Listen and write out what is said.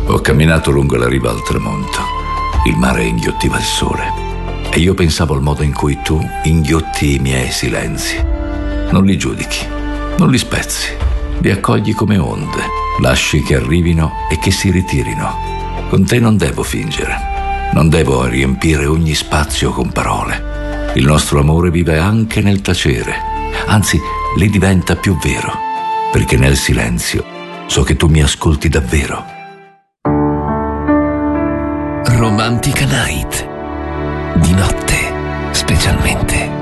Ho camminato lungo la riva al tramonto. Il mare inghiottiva il sole. E io pensavo al modo in cui tu inghiotti i miei silenzi. Non li giudichi, non li spezzi. Li accogli come onde. Lasci che arrivino e che si ritirino. Con te non devo fingere. Non devo riempire ogni spazio con parole. Il nostro amore vive anche nel tacere. Anzi, li diventa più vero. Perché nel silenzio so che tu mi ascolti davvero. Romantica Night. Di notte, specialmente.